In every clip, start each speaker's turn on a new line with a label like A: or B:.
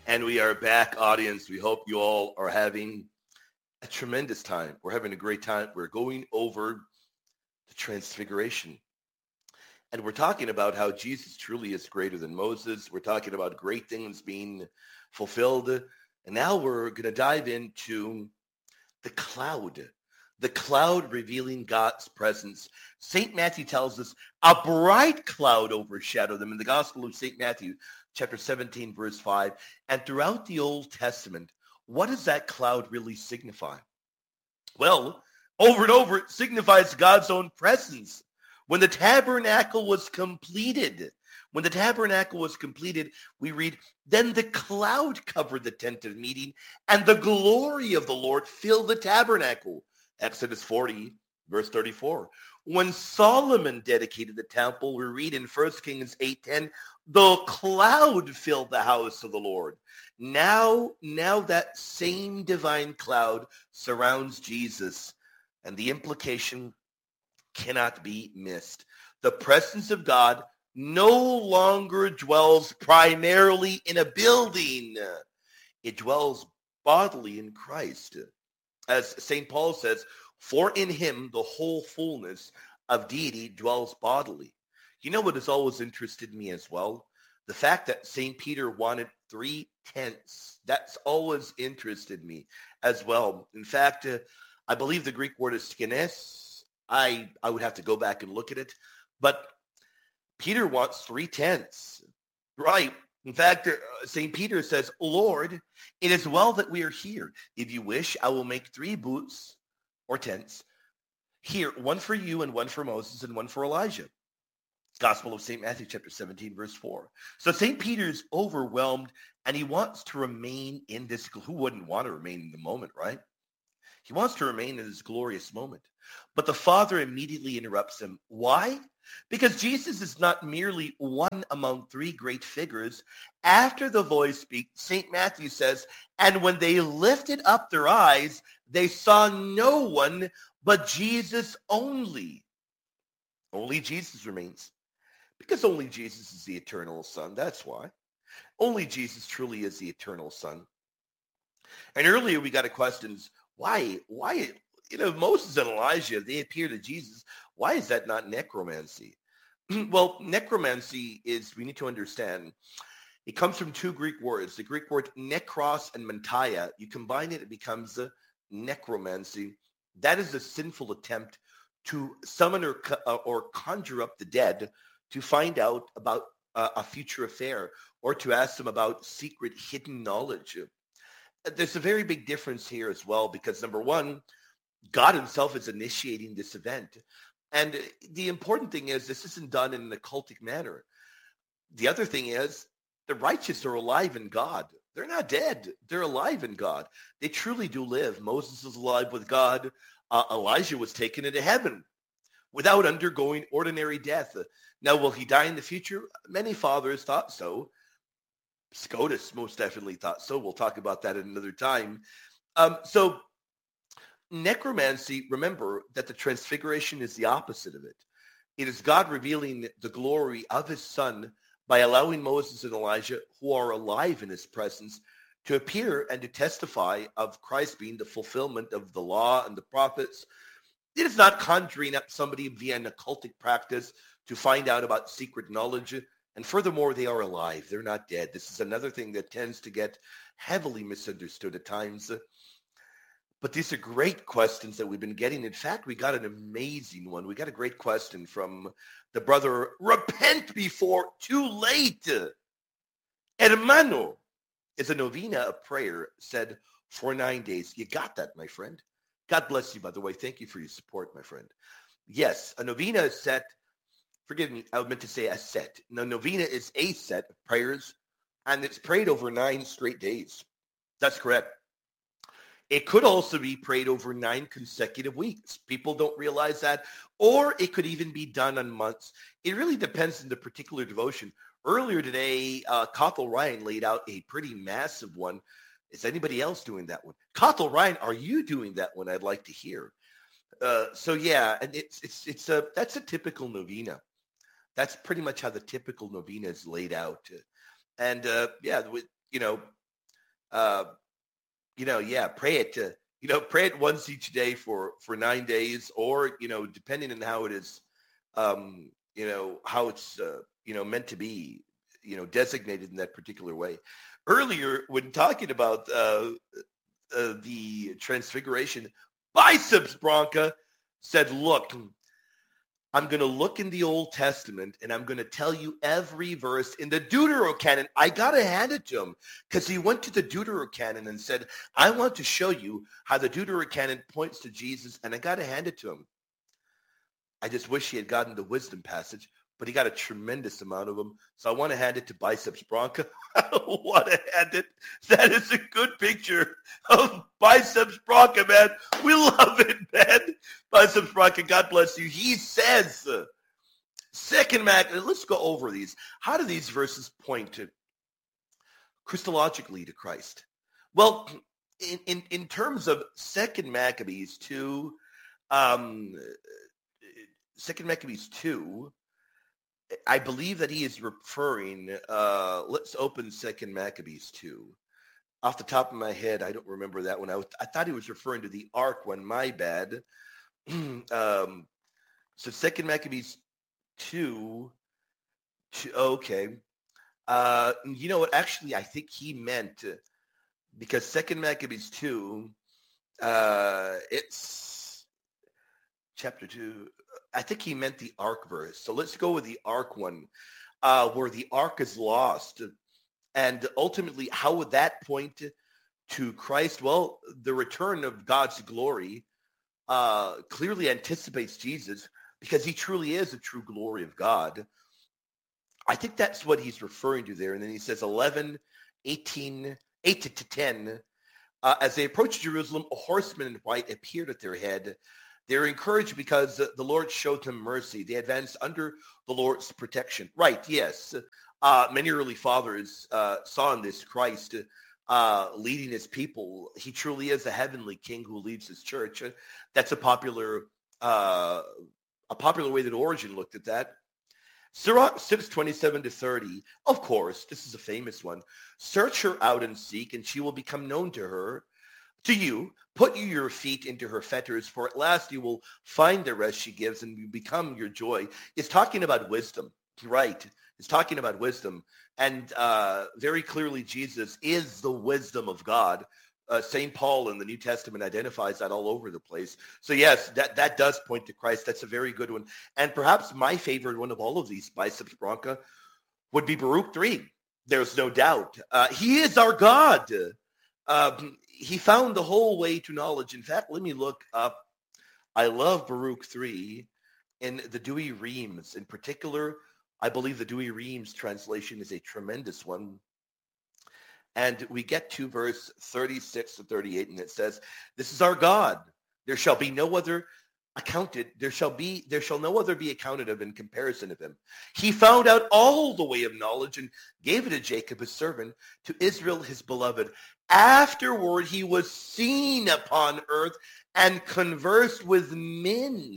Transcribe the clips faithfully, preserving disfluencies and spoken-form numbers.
A: And we are back, audience. We hope you all are having a tremendous time. We're having a great time. We're going over the transfiguration. And we're talking about how Jesus truly is greater than Moses. We're talking about great things being fulfilled. And now we're going to dive into the cloud. The cloud revealing God's presence. Saint Matthew tells us a bright cloud overshadowed them in the Gospel of Saint Matthew, chapter seventeen, verse five. And throughout the Old Testament, what does that cloud really signify? Well, over and over, it signifies God's own presence. When the tabernacle was completed, when the tabernacle was completed, we read, then the cloud covered the tent of meeting, and the glory of the Lord filled the tabernacle. Exodus forty, verse thirty-four. When Solomon dedicated the temple, we read in First Kings eight ten, the cloud filled the house of the Lord. Now, now that same divine cloud surrounds Jesus, and the implication cannot be missed. The presence of God no longer dwells primarily in a building. It dwells bodily in Christ. As Saint Paul says, for in him the whole fullness of deity dwells bodily. You know what has always interested me as well? The fact that Saint Peter wanted three tents. That's always interested me as well. In fact, uh, I believe the Greek word is skines. I, I would have to go back and look at it. But Peter wants three tents. Right. In fact, uh, Saint Peter says, Lord, it is well that we are here. If you wish, I will make three booths or tents here, one for you and one for Moses and one for Elijah. Gospel of Saint Matthew, chapter seventeen, verse four. So Saint Peter's overwhelmed, and he wants to remain in this. Who wouldn't want to remain in the moment, right? He wants to remain in this glorious moment. But the Father immediately interrupts him. Why? Because Jesus is not merely one among three great figures. After the voice speaks, Saint Matthew says, and when they lifted up their eyes, they saw no one but Jesus only. Only Jesus remains. Because only Jesus is the eternal Son. That's why. Only Jesus truly is the eternal Son. And earlier we got a question, why, why, you know, Moses and Elijah, they appear to Jesus. Why is that not necromancy? Well, necromancy is, we need to understand, it comes from two Greek words. The Greek word nekros and mantia. You combine it, it becomes a necromancy. That is a sinful attempt to summon or, uh, or conjure up the dead to find out about uh, a future affair or to ask them about secret hidden knowledge. There's a very big difference here as well because, number one, God himself is initiating this event. And the important thing is this isn't done in an occultic manner. The other thing is the righteous are alive in God. They're not dead. They're alive in God. They truly do live. Moses is alive with God. Uh, Elijah was taken into heaven without undergoing ordinary death. Now, will he die in the future? Many fathers thought so. Scotus most definitely thought so. We'll talk about that at another time. Um, so necromancy, remember that the transfiguration is the opposite of it. It is God revealing the glory of his Son by allowing Moses and Elijah, who are alive in his presence, to appear and to testify of Christ being the fulfillment of the law and the prophets. It is not conjuring up somebody via an occultic practice to find out about secret knowledge. And furthermore, they are alive. They're not dead. This is another thing that tends to get heavily misunderstood at times. But these are great questions that we've been getting. In fact, we got an amazing one. We got a great question from the brother, repent before too late. Hermano is a novena of prayer said for nine days. You got that, my friend. God bless you, by the way. Thank you for your support, my friend. Yes, a novena is set. Forgive me, I meant to say a set. No, novena is a set of prayers, and it's prayed over nine straight days. That's correct. It could also be prayed over nine consecutive weeks. People don't realize that. Or it could even be done on months. It really depends on the particular devotion. Earlier today, uh, Cathal Ryan laid out a pretty massive one. Is anybody else doing that one? Cathal Ryan, are you doing that one? I'd like to hear. Uh, so yeah, and it's it's it's a that's a typical novena. That's pretty much how the typical novena is laid out. And uh, yeah, you know, Uh, you know, yeah, pray it to, you know, pray it once each day for, for nine days or, you know, depending on how it is, um, you know, how it's, uh, you know, meant to be, you know, designated in that particular way. Earlier, when talking about uh, uh, the transfiguration, Biceps Bronca said, look, I'm going to look in the Old Testament and I'm going to tell you every verse in the Deuterocanon. I got to hand it to him because he went to the Deuterocanon and said, I want to show you how the Deuterocanon points to Jesus, and I got to hand it to him. I just wish he had gotten the wisdom passage, but he got a tremendous amount of them. So I want to hand it to Biceps Bronca. I don't want to hand it. That is a good picture of Biceps Bronca, man. We love it, man. Biceps Bronca, God bless you. He says, uh, second Mac, let's go over these. How do these verses point to Christologically to Christ? Well, in, in, in terms of second Maccabees two, um, second Maccabees two, I believe that he is referring, uh, let's open second Maccabees two. Off the top of my head, I don't remember that one. I, was, I thought he was referring to the ark one, my bad. um, so second Maccabees two, two okay. Uh, you know what? Actually, I think he meant, uh, because second Maccabees two, uh, it's chapter two. I think he meant the ark verse. So let's go with the ark one, uh, where the ark is lost. And ultimately, how would that point to Christ? Well, the return of God's glory uh, clearly anticipates Jesus because he truly is the true glory of God. I think that's what he's referring to there. And then he says eleven, eighteen, eight to ten. Uh, as they approached Jerusalem, a horseman in white appeared at their head. They were encouraged because the Lord showed them mercy. They advanced under the Lord's protection. Right, yes. Uh, many early fathers uh, saw in this Christ uh, leading his people. He truly is a heavenly king who leads his church. That's a popular uh, a popular way that Origen looked at that. Sirach six, twenty-seven to thirty. Of course, this is a famous one. Search her out and seek, and she will become known to her. To you, put you your feet into her fetters, for at last you will find the rest she gives and you become your joy. It's talking about wisdom, right? It's talking about wisdom. And uh, very clearly, Jesus is the wisdom of God. Uh, Saint Paul in the New Testament identifies that all over the place. So yes, that, that does point to Christ. That's a very good one. And perhaps my favorite one of all of these, Biceps Bronca, would be Baruch three. There's no doubt. Uh, he is our God. Um, he found the whole way to knowledge. In fact, let me look up. I love Baruch three in the Douay-Rheims. In particular, I believe the Douay-Rheims translation is a tremendous one. And we get to verse thirty-six to thirty-eight, and it says, this is our God. There shall be no other accounted. There shall be, there shall no other be accounted of in comparison of him. He found out all the way of knowledge and gave it to Jacob, his servant, to Israel, his beloved. Afterward, he was seen upon earth and conversed with men.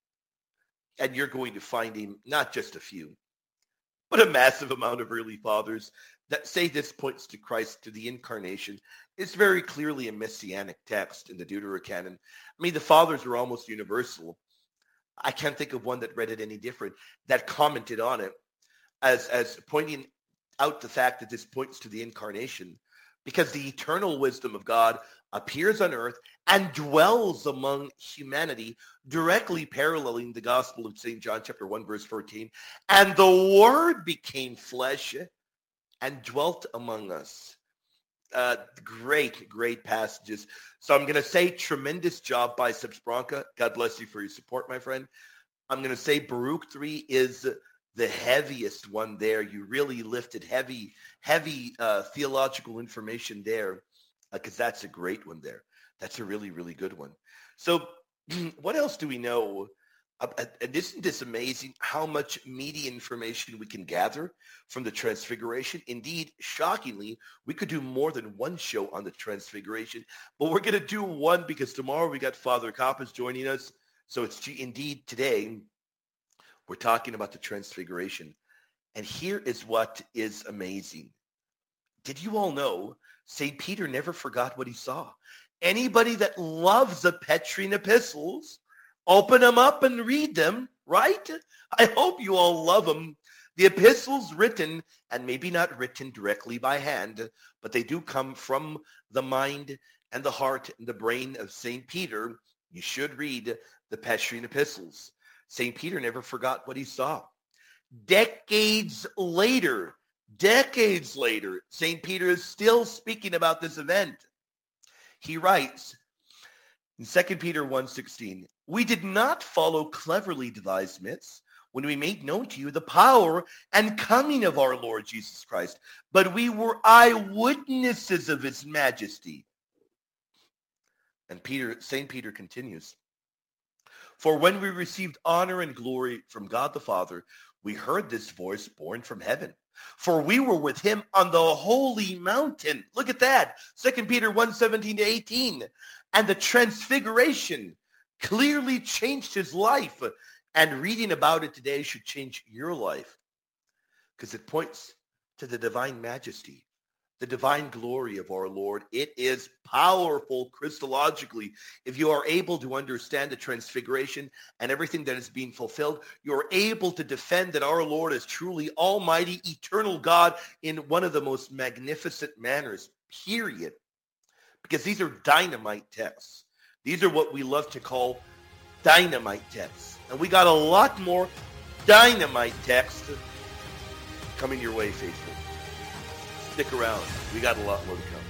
A: And you're going to find him, not just a few, but a massive amount of early fathers that say this points to Christ, to the incarnation. It's very clearly a messianic text in the Deuterocanon. I mean, the fathers are almost universal. I can't think of one that read it any different, that commented on it as, as pointing out the fact that this points to the incarnation, because the eternal wisdom of God appears on earth and dwells among humanity, directly paralleling the Gospel of Saint John chapter one, verse fourteen. And the Word became flesh and dwelt among us. Uh, great, great passages. So I'm going to say tremendous job, Biceps Bronca. God bless you for your support, my friend. I'm going to say Baruch three is the heaviest one there. You really lifted heavy, heavy uh, theological information there, because uh, that's a great one there. That's a really, really good one. So what else do we know? Uh, and isn't this amazing how much meaty information we can gather from the Transfiguration? Indeed, shockingly, we could do more than one show on the Transfiguration, but we're going to do one because tomorrow we got Father Kappas joining us. So it's indeed today we're talking about the Transfiguration. And here is what is amazing. Did you all know Saint Peter never forgot what he saw? Anybody that loves the Petrine epistles, open them up and read them, right? I hope you all love them. The epistles written, and maybe not written directly by hand, but they do come from the mind and the heart and the brain of Saint Peter. You should read the Petrine epistles. Saint Peter never forgot what he saw. Decades later, decades later, Saint Peter is still speaking about this event. He writes in Second Peter one sixteen, we did not follow cleverly devised myths when we made known to you the power and coming of our Lord Jesus Christ, but we were eyewitnesses of his majesty. And Peter, Saint Peter continues, for when we received honor and glory from God the Father, we heard this voice born from heaven. For we were with him on the holy mountain. Look at that. Second Peter one seventeen to eighteen. And the transfiguration clearly changed his life. And reading about it today should change your life, because it points to the divine majesty, the divine glory of our Lord. It is powerful Christologically. If you are able to understand the transfiguration and everything that is being fulfilled, you're able to defend that our Lord is truly almighty, eternal God in one of the most magnificent manners, period. Because these are dynamite texts. These are what we love to call dynamite texts. And we got a lot more dynamite texts coming your way, faithful. Stick around. We got a lot more to come.